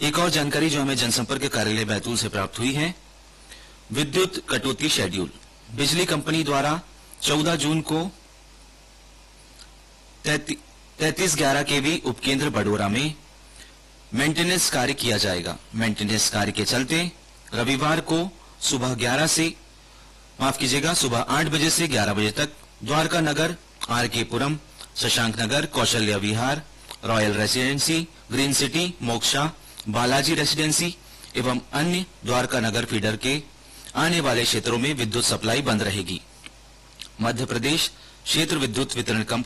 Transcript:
एक और जानकारी जो हमें जनसंपर्क कार्यालय बैतूल से प्राप्त हुई है, विद्युत कटौती शेड्यूल। बिजली कंपनी द्वारा 14 जून को 3311 केवी उपकेंद्र बडोरा में मेंटेनेंस कार्य किया जाएगा। मेंटेनेंस कार्य के चलते रविवार को सुबह 8 बजे से 11 बजे तक द्वारका नगर, आरके पुरम, शशांक नगर, कौशल्या विहार, royal residency, green city, moksha, Balaji residency एवं अन्य द्वारका नगर फीडर के आने वाले क्षेत्रों में विद्युत सप्लाई बंद रहेगी। मध्य प्रदेश क्षेत्र विद्युत वितरण कंपनी